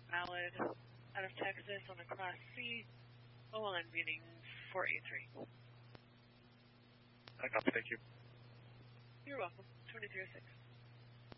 valid out of Texas on a Class C, OLN meeting 483. I copy, thank you. You're welcome. 2306.